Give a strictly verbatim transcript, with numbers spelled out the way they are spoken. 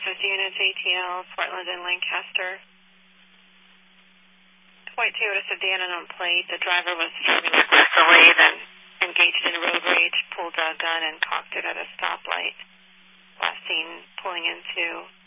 Services units, A T L, Portland and Lancaster. White Toyota sedan on plate. The driver was driving aggressively, then engaged in road rage, pulled a gun and cocked it at a stoplight. Last seen pulling into